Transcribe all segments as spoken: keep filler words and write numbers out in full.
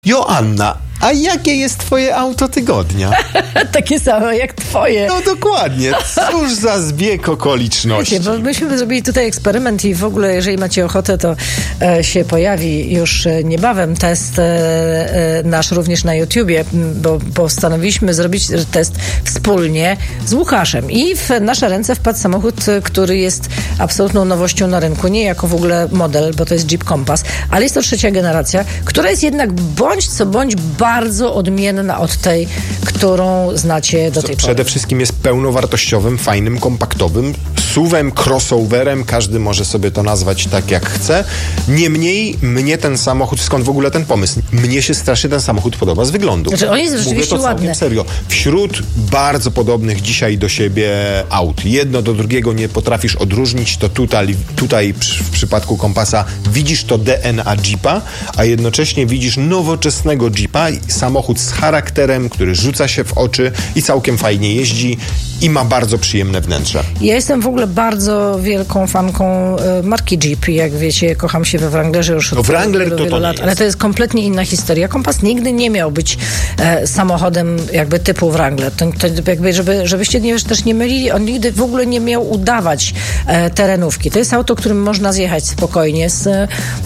Joanna, a jakie jest twoje auto tygodnia? Takie same jak twoje. No dokładnie. Cóż za zbieg okoliczności. Wiecie, bo myśmy zrobili tutaj eksperyment i w ogóle, jeżeli macie ochotę, to e, się pojawi już e, niebawem test e, e, nasz również na YouTubie, bo postanowiliśmy zrobić test wspólnie z Łukaszem. I w nasze ręce wpadł samochód, który jest absolutną nowością na rynku. Nie jako w ogóle model, bo to jest Jeep Compass, ale jest to trzecia generacja, która jest jednak bądź co bądź bardzo odmienna od tej, którą znacie do tej pory. Przede wszystkim jest pełnowartościowym, fajnym, kompaktowym suwem, crossoverem, każdy może sobie to nazwać tak jak chce. Niemniej mnie ten samochód, skąd w ogóle ten pomysł? Mnie się strasznie ten samochód podoba z wyglądu. Znaczy on jest rzeczywiście Mówię to ładny. Serio. Wśród bardzo podobnych dzisiaj do siebie aut, jedno do drugiego nie potrafisz odróżnić, to tutaj, tutaj w przypadku Kompasa widzisz to D N A Jeepa, a jednocześnie widzisz nowoczesnego Jeepa, samochód z charakterem, który rzuca się w oczy i całkiem fajnie jeździ i ma bardzo przyjemne wnętrze. Ja jestem w ogóle bardzo wielką fanką y, marki Jeep. Jak wiecie, kocham się we Wranglerze już od no, Wrangler wielu, to, wielu to lat, jest. ale to jest kompletnie inna historia. Kompas nigdy nie miał być e, samochodem jakby typu Wrangler. To, to jakby, żeby, żebyście nie, też nie mylili, on nigdy w ogóle nie miał udawać e, terenówki. To jest auto, którym można zjechać spokojnie z, e,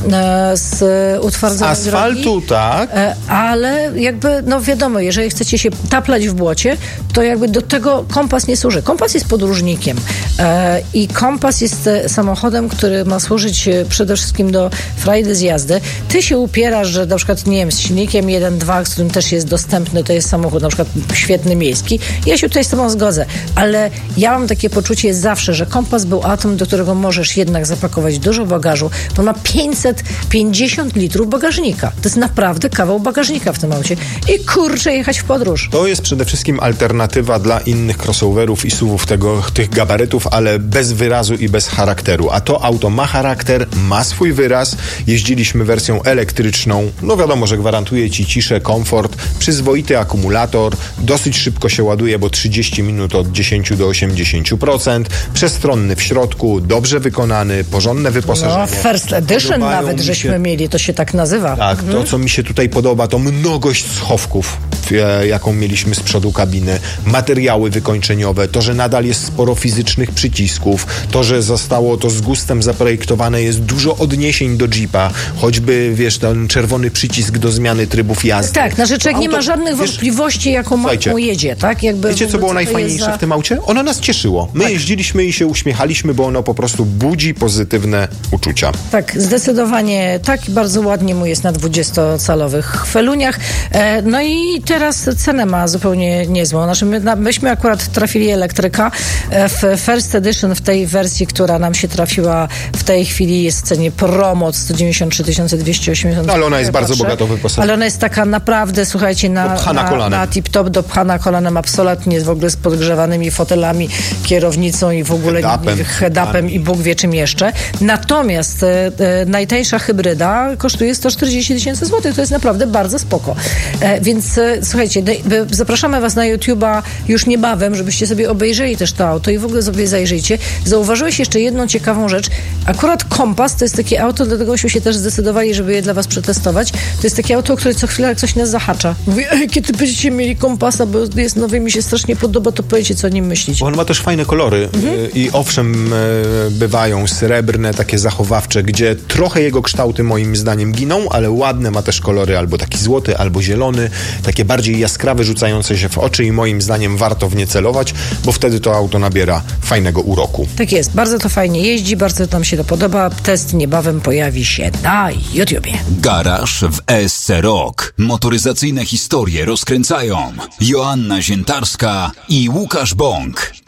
z utwardzonej z asfaltu, drogi, tak. E, ale jakby, no wiadomo, jeżeli chcecie się taplać w błocie, to jakby do tego Kompas nie służy. Kompas jest podróżnikiem e, i Kompas jest e, samochodem, który ma służyć e, przede wszystkim do frajdy z jazdy. Ty się upierasz, że na przykład, nie wiem, z silnikiem jeden dwa, z którym też jest dostępny, to jest samochód na przykład świetny miejski. Ja się tutaj z tobą zgodzę, ale ja mam takie poczucie zawsze, że Kompas był autem, do którego możesz jednak zapakować dużo bagażu, bo ma pięćset pięćdziesiąt litrów bagażnika. To jest naprawdę kawał bagażnika w tym aucie i kurczę jechać w podróż. To jest przede wszystkim alternatywa dla innych crossoverów i suwów tego, tych gabarytów, ale bez wyrazu i bez charakteru. A to auto ma charakter, ma swój wyraz. Jeździliśmy wersją elektryczną. No wiadomo, że gwarantuje ci ciszę, komfort, przyzwoity akumulator, dosyć szybko się ładuje, bo trzydzieści minut od dziesięć do osiemdziesięciu procent. Przestronny w środku, dobrze wykonany, porządne wyposażenie. No, First Edition Podobają nawet mi żeśmy się... mieli, to się tak nazywa. Tak, mhm. to co mi się tutaj podoba, to mnogość schowków, e, jaką mieliśmy z przodu kabiny, materiały wykończeniowe, to, że nadal jest sporo fizycznych przycisków, to, że zostało to z gustem zaprojektowane, jest dużo odniesień do Jeepa, choćby, wiesz, ten czerwony przycisk do zmiany trybów jazdy. Tak, na rzecz jak nie auto, ma żadnych wiesz, wątpliwości, jaką marką jedzie, tak? Jakby wiecie, co było najfajniejsze za... w tym aucie? Ono nas cieszyło. My tak. jeździliśmy i się uśmiechaliśmy, bo ono po prostu budzi pozytywne uczucia. Tak, zdecydowanie tak. Bardzo ładnie mu jest na dwudziestocalowych chweluniach. E, no i teraz cenę ma zupełnie niezłą. Znaczy my, na, myśmy akurat trafili elektryka e, w First Edition, w tej wersji, która nam się trafiła w tej chwili, jest w cenie promo sto dziewięćdziesiąt trzy tysiące dwieście osiemdziesiąt. No, ale ona jest bardzo patrzę. bogato wyposażona. Ale ona jest taka naprawdę, słuchajcie, na, na, na tip-top, dopchana kolanem absolutnie, w ogóle z podgrzewanymi fotelami, kierownicą i w ogóle head-upem, head-upem i Bóg wie czym jeszcze. Natomiast e, e, najtańsza hybryda kosztuje sto czterdzieści tysięcy złotych. To jest naprawdę bardzo spoko. E, więc e, słuchajcie, de, de, zapraszamy was na YouTube'a już niebawem, żebyście sobie obejrzeli też to auto i w ogóle sobie zajrzyjcie. Zauważyłeś jeszcze jedną ciekawą rzecz. Akurat Kompas to jest takie auto, dlategośmy się też zdecydowali, żeby je dla was przetestować. To jest takie auto, które co chwilę jak coś nas zahacza. Mówi, ej, kiedy będziecie mieli Kompasa, bo jest nowy, mi się strasznie podoba, to powiecie, co o nim myślicie. On ma też fajne kolory mhm. i owszem bywają srebrne, takie zachowawcze, gdzie trochę jego kształty moim zdaniem giną, ale ładne ma też kolory albo taki złoty, albo zielony, takie bardziej jaskrawe, rzucające się w oczy i moim zdaniem warto w nie celować, bo wtedy to auto nabiera fajnego uroku. Tak jest, bardzo to fajnie jeździ, bardzo nam się to podoba. Test niebawem pojawi się na YouTubie. Garaż w E S C Rock. Motoryzacyjne historie rozkręcają Joanna Ziętarska i Łukasz Bąk.